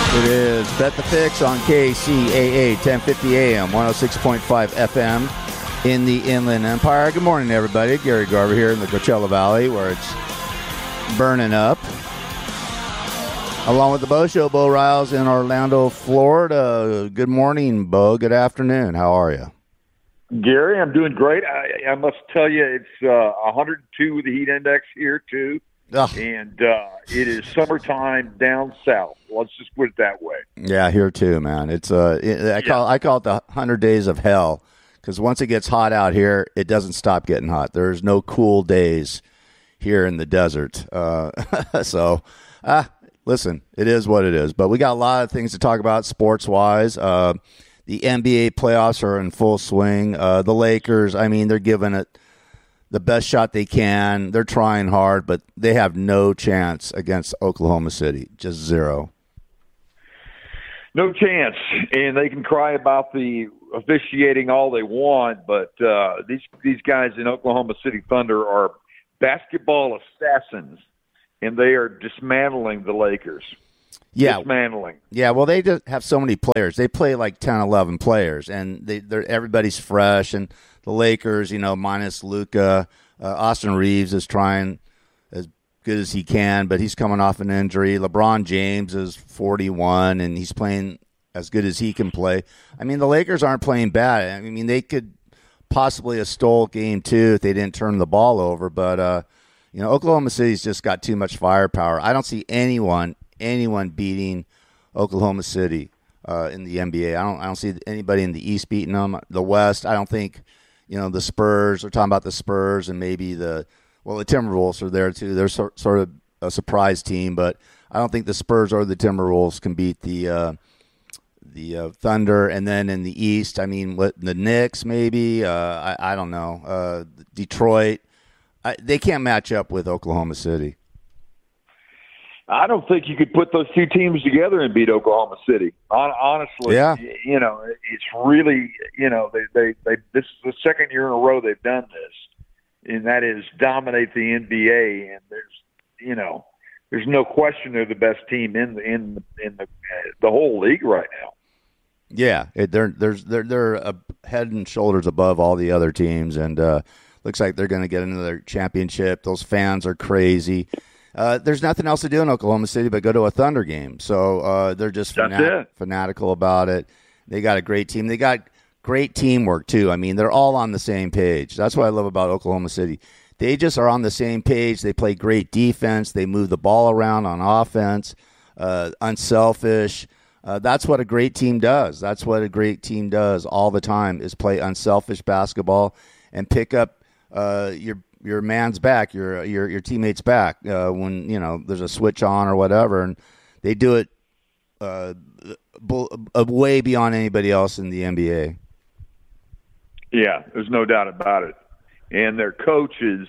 It is Bet the Fix on KCAA 1050 AM, 106.5 FM in the Inland Empire. Good morning, everybody. Gary Garver here in the Coachella Valley where it's burning up. Along with the Bo Show, Bo Riles in Orlando, Florida. Good morning, Bo. Good afternoon. How are you? Gary, I'm doing great. I must tell you, it's 102 with the heat index here, too. Ugh. And it is summertime down south. Let's just put it that way. Yeah, here too, man. It's I call it the 100 days of hell because once it gets hot out here, it doesn't stop getting hot. There's no cool days here in the desert. Listen, it is what it is. But we got a lot of things to talk about sports-wise. The NBA playoffs are in full swing. The Lakers, I mean, they're giving it the best shot they can. They're trying hard, but they have no chance against Oklahoma City. Just zero. No chance. And they can cry about the officiating all they want, but these guys in Oklahoma City Thunder are basketball assassins, and they are dismantling the Lakers. Yeah. Dismantling. Yeah, well, they just have so many players. They play like 10, 11 players, and everybody's fresh, and the Lakers, minus Luka. Austin Reeves is trying as good as he can, but he's coming off an injury. LeBron James is 41, and he's playing as good as he can play. I mean, the Lakers aren't playing bad. I mean, they could possibly have stole game 2 if they didn't turn the ball over, but, Oklahoma City's just got too much firepower. I don't see anyone beating Oklahoma City in the NBA. I don't see anybody in the East beating them. The West, I don't think – the Spurs, we're talking about the Spurs and maybe the Timberwolves are there too. They're sort of a surprise team, but I don't think the Spurs or the Timberwolves can beat the Thunder. And then in the East, I mean, the Knicks maybe, I don't know. Detroit, they can't match up with Oklahoma City. I don't think you could put those two teams together and beat Oklahoma City. Honestly, yeah. It's really, they this is the second year in a row they've done this, and that is dominate the NBA. And there's no question they're the best team in the whole league right now. Yeah, they're head and shoulders above all the other teams, and looks like they're going to get another championship. Those fans are crazy. There's nothing else to do in Oklahoma City but go to a Thunder game. So they're just fanatical about it. They got a great team. They got great teamwork, too. I mean, they're all on the same page. That's what I love about Oklahoma City. They just are on the same page. They play great defense. They move the ball around on offense, unselfish. That's what a great team does. That's what a great team does all the time is play unselfish basketball and pick up your man's back, your teammate's back when there's a switch on or whatever, and they do it way beyond anybody else in the NBA. Yeah, there's no doubt about it. And their coach is,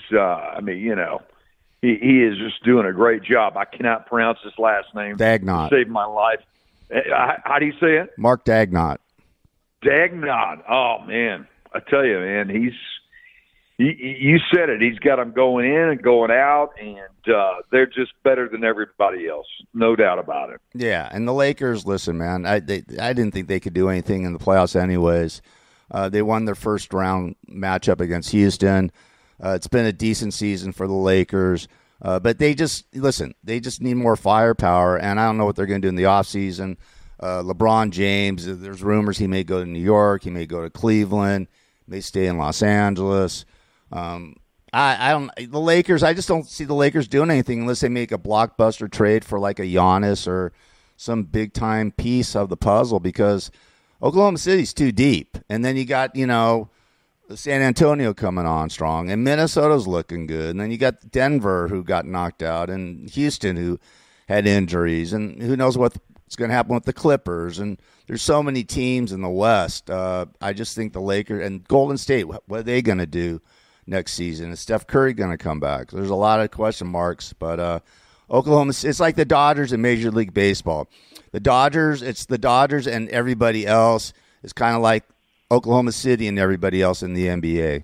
he is just doing a great job. I cannot pronounce his last name. Dagnott. Saved my life. How do you say it? Mark Dagnott. Dagnott. Oh man, I tell you, man, you said it. He's got them going in and going out, and they're just better than everybody else. No doubt about it. Yeah, and the Lakers, listen, man, I didn't think they could do anything in the playoffs anyways. They won their first round matchup against Houston. It's been a decent season for the Lakers. But they just need more firepower, and I don't know what they're going to do in the offseason. LeBron James, there's rumors he may go to New York, he may go to Cleveland, may stay in Los Angeles. The Lakers, I just don't see the Lakers doing anything unless they make a blockbuster trade for like a Giannis or some big time piece of the puzzle because Oklahoma City's too deep. And then you got, San Antonio coming on strong, and Minnesota's looking good. And then you got Denver, who got knocked out, and Houston, who had injuries, and who knows what's going to happen with the Clippers. And there's so many teams in the West. I just think the Lakers and Golden State, what are they going to do next season? Is Steph Curry going to come back? There's a lot of question marks, but Oklahoma, it's like the Dodgers in Major League Baseball. It's the Dodgers and everybody else. It's kind of like Oklahoma City and everybody else in the NBA.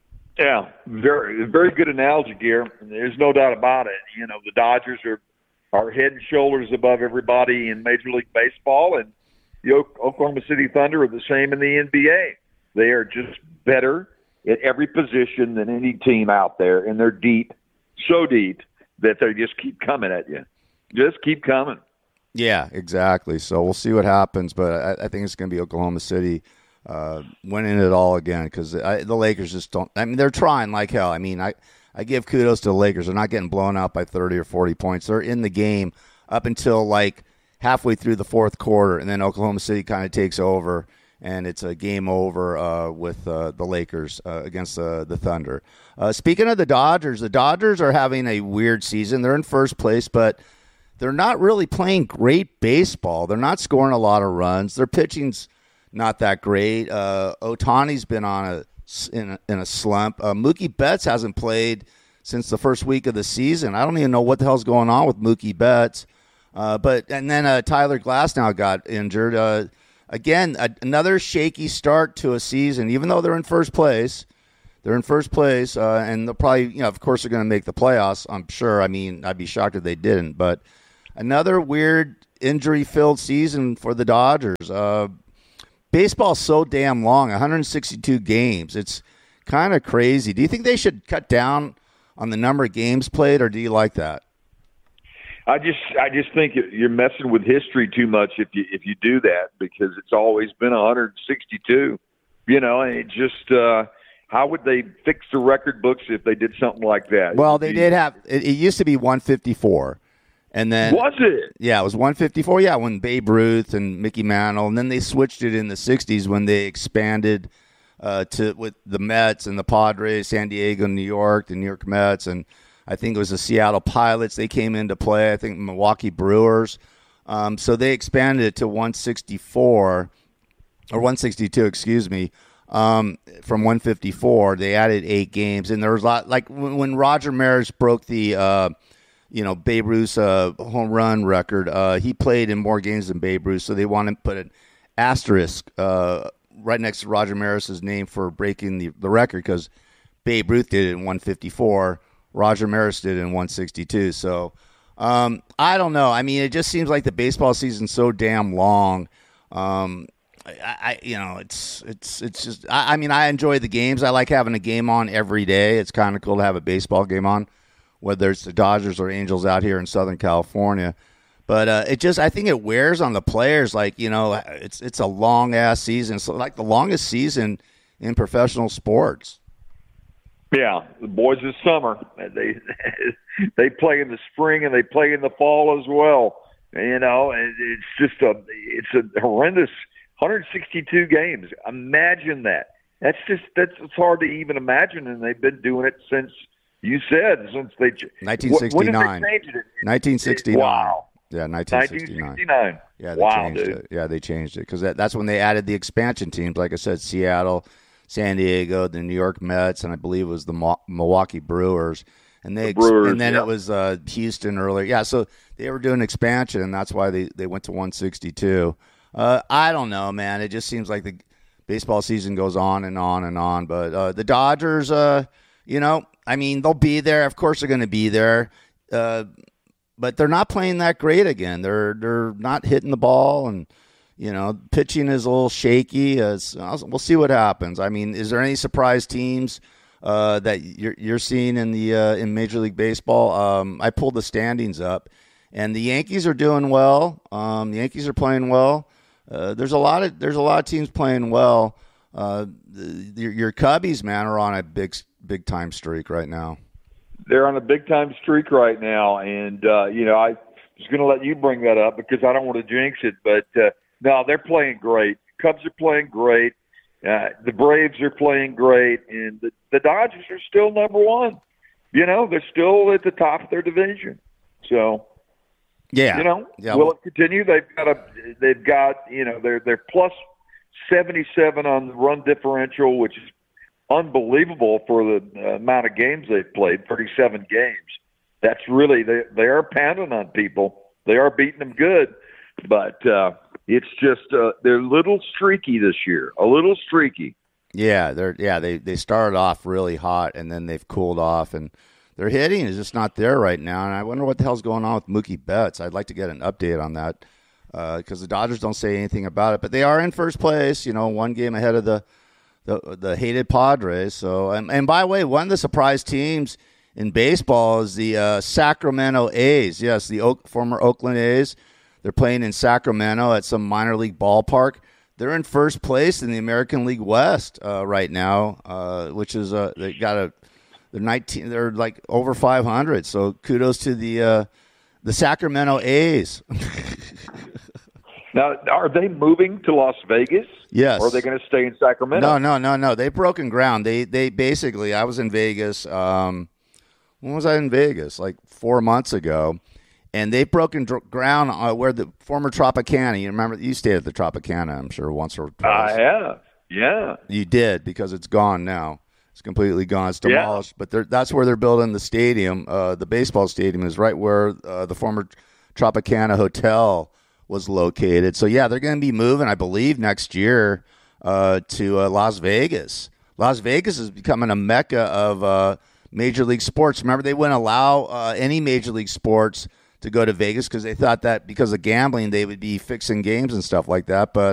Yeah, very, very good analogy, Gear. There's no doubt about it. The Dodgers are are head and shoulders above everybody in Major League Baseball, and the Oklahoma City Thunder are the same in the NBA. They are just better at every position than any team out there, and they're deep, so deep that they just keep coming at you. Just keep coming. Yeah, exactly. So we'll see what happens, but I think it's going to be Oklahoma City winning it all again because the Lakers just don't – I mean, they're trying like hell. I mean, I give kudos to the Lakers. They're not getting blown out by 30 or 40 points. They're in the game up until like halfway through the fourth quarter, and then Oklahoma City kind of takes over, and it's a game over with the Lakers against the Thunder. Speaking of the Dodgers are having a weird season. They're in first place, but they're not really playing great baseball. They're not scoring a lot of runs. Their pitching's not that great. Ohtani's been in a slump. Mookie Betts hasn't played since the first week of the season. I don't even know what the hell's going on with Mookie Betts. And then Tyler Glasnow got injured. Again, another shaky start to a season, even though they're in first place. They're in first place, and they'll probably, of course, they're going to make the playoffs, I'm sure. I mean, I'd be shocked if they didn't. But another weird injury-filled season for the Dodgers. Baseball's so damn long, 162 games. It's kind of crazy. Do you think they should cut down on the number of games played, or do you like that? I just think you're messing with history too much if you do that, because it's always been 162. And it just how would they fix the record books if they did something like that? Well, they did have it used to be 154. And then was it? Yeah, it was 154. Yeah, when Babe Ruth and Mickey Mantle, and then they switched it in the 60s when they expanded with the Mets and the Padres, San Diego, New York, the New York Mets, and I think it was the Seattle Pilots. They came into play. I think Milwaukee Brewers. So they expanded it to 164 or 162. Excuse me. From 154, they added 8 games, and there was a lot. Like when Roger Maris broke the Babe Ruth's home run record. He played in more games than Babe Ruth, so they wanted to put an asterisk right next to Roger Maris's name for breaking the record, because Babe Ruth did it in 154, Roger Maris did it in 162. So I don't know. I mean, it just seems like the baseball season's so damn long. It's just. I mean, I enjoy the games. I like having a game on every day. It's kind of cool to have a baseball game on, whether it's the Dodgers or Angels out here in Southern California. But I think it wears on the players. Like, it's a long-ass season. It's like the longest season in professional sports. Yeah, the boys this summer, they play in the spring and they play in the fall as well. And it's just it's a horrendous 162 games. Imagine that. It's hard to even imagine, and they've been doing it since – you said since they 1969. When did they change it? 1969. Wow. Yeah, 1969. Yeah, they changed it. Yeah, they changed it because that's when they added the expansion teams. Like I said, Seattle, San Diego, the New York Mets, and I believe it was the Milwaukee Brewers. And then it was Houston earlier. Yeah, so they were doing expansion, and that's why they went to 162. I don't know, man. It just seems like the baseball season goes on and on and on. But the Dodgers, I mean, they'll be there. Of course, they're going to be there, but they're not playing that great again. They're not hitting the ball, and pitching is a little shaky. We'll see what happens. I mean, is there any surprise teams that you're seeing in Major League Baseball? I pulled the standings up, and the Yankees are doing well. The Yankees are playing well. There's a lot of teams playing well. Your Cubbies, man, are on a big time streak right now. They're on a big time streak right now, and I was going to let you bring that up because I don't want to jinx it, but no, they're playing great. Cubs are playing great. The Braves are playing great, and the Dodgers are still number one. They're still at the top of their division. So, will it continue? They've got they're plus 77 on the run differential, which is unbelievable for the amount of games they've played, 37 games. That's really, they are pounding on people. They are beating them good, but it's just they're a little streaky this year, a little streaky. Yeah, they started off really hot, and then they've cooled off, and their hitting is just not there right now, and I wonder what the hell's going on with Mookie Betts. I'd like to get an update on that because the Dodgers don't say anything about it, but they are in first place, one game ahead of the hated Padres. So, and by the way, one of the surprise teams in baseball is the Sacramento A's. Yes, the former Oakland A's. They're playing in Sacramento at some minor league ballpark. They're in first place in the American League West right now, which is they're 19. They're like over 500. So kudos to the Sacramento A's. Now, are they moving to Las Vegas? Yes. Or are they going to stay in Sacramento? No. They've broken ground. They basically. I was in Vegas. When was I in Vegas? Like 4 months ago. And they've broken ground where the former Tropicana. You remember you stayed at the Tropicana, I'm sure, once or twice. I have. Yeah. You did, because it's gone now. It's completely gone. It's demolished. Yeah. But that's where they're building the stadium. The baseball stadium is right where the former Tropicana Hotel was located. So, yeah, they're going to be moving, I believe, next year to Las Vegas. Las Vegas is becoming a mecca of Major League sports. Remember, they wouldn't allow any Major League sports to go to Vegas because they thought that because of gambling they would be fixing games and stuff like that. But